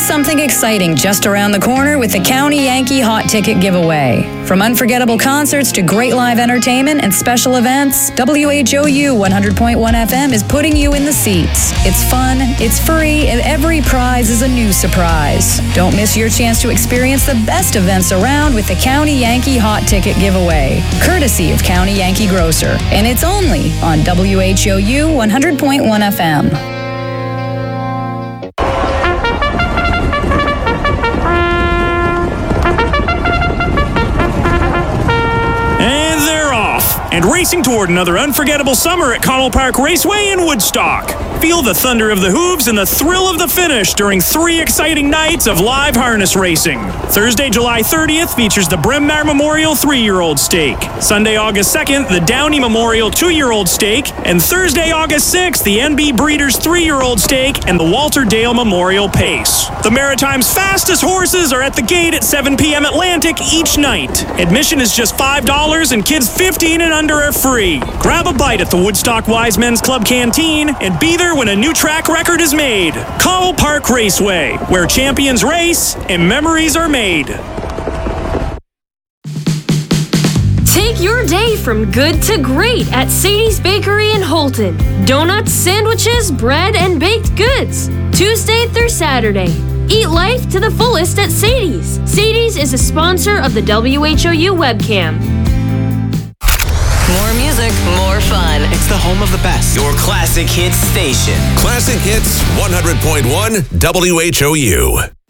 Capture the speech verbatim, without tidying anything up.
always something exciting just around the corner with the County Yankee Hot Ticket Giveaway. From unforgettable concerts to great live entertainment and special events, W H O U one hundred point one F M is putting you in the seats. It's fun, it's free, and every prize is a new surprise. Don't miss your chance to experience the best events around with the County Yankee Hot Ticket Giveaway, courtesy of County Yankee Grocer. And it's only on W H O U one hundred point one F M. And racing toward another unforgettable summer at Connell Park Raceway in Woodstock. Feel the thunder of the hooves and the thrill of the finish during three exciting nights of live harness racing. Thursday, July thirtieth features the Bryn Mawr Memorial three-year-old Stake. Sunday, August second, the Downey Memorial two-year-old Stake. And Thursday, August sixth, the N B Breeders three-year-old Stake and the Walter Dale Memorial Pace. The Maritime's fastest horses are at the gate at seven p.m. Atlantic each night. Admission is just five dollars and kids fifteen and under are free. Grab a bite at the Woodstock Wise Men's Club Canteen and be there when a new track record is made. Connell Park Raceway, where champions race and memories are made. Take your day from good to great at Sadie's Bakery in Holton. Donuts, sandwiches, bread, and baked goods. Tuesday through Saturday. Eat life to the fullest at Sadie's. Sadie's is a sponsor of the W H O U webcam. More music, more fun. It's the home of the best. Your classic hits station. Classic Hits one hundred point one W H O U.